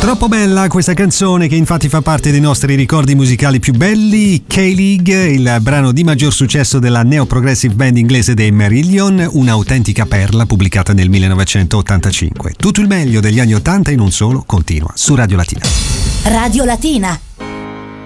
Troppo bella questa canzone, che infatti fa parte dei nostri ricordi musicali più belli. K-League, il brano di maggior successo della neo-progressive band inglese dei Marillion, un'autentica perla pubblicata nel 1985. Tutto il meglio degli anni 80 in un solo continua su Radio Latina. Radio Latina.